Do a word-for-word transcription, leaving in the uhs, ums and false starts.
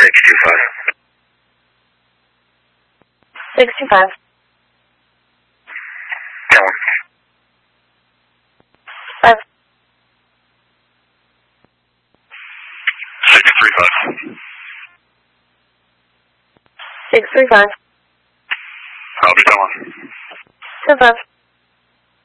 six two five. six two five. ten one. five. six three five. six three five. Roger, ten one. ten five.